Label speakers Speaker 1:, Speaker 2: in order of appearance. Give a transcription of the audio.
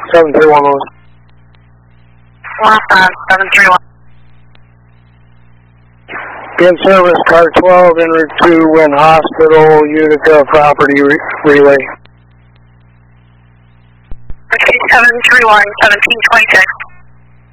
Speaker 1: 731.
Speaker 2: 731.
Speaker 1: In service, car 12, en route to Wynn Hospital, Utica property relay.
Speaker 2: 731, 1726.